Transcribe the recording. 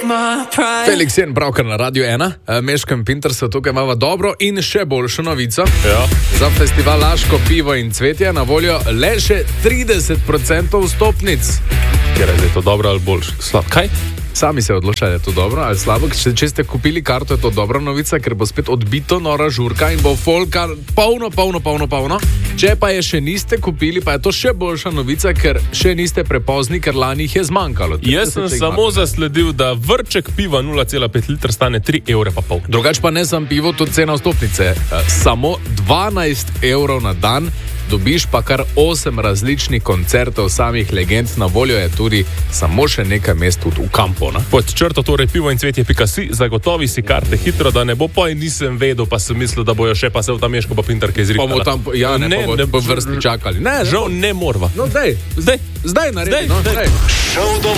Felix Jen, pravkar na Radio 1, Meškem Pintersa, tukaj imamo dobro in še boljšo novico. Ja. Za festival Laško pivo in cvetje na voljo le še 30% vstopnic. Ker je to dobro ali boljše? Kaj? Sami se odločajo, je to dobro ali slabo. Če ste kupili karto, je to dobra novica, ker bo spet odbito nora žurka in bo folka polno. Če pa je še niste kupili, pa je to še boljša novica, ker še niste prepozni, ker lani jih je zmanjkalo. Jaz sem samo zasledil, da vrček piva 0,5 litra stane 3,5 evra. Drugač pa ne sam pivo, tudi cena vstopnice. Samo 12 evrov na dan, dobiš pa kar 8 različnih koncertov samih legend, na voljo je tudi samo še nekaj mest tudi v kampu. Pod črto torej pivo in cvetje.si, zagotovi si karte hitro, da ne bo pa in nisem vedel, pa sem mislil, da bojo še pa se v tam Meško pa Pintarke izrikala. Pa bo tam, ja, ne bo vrsti čakali. Žal ne morva. No, zdaj naredi.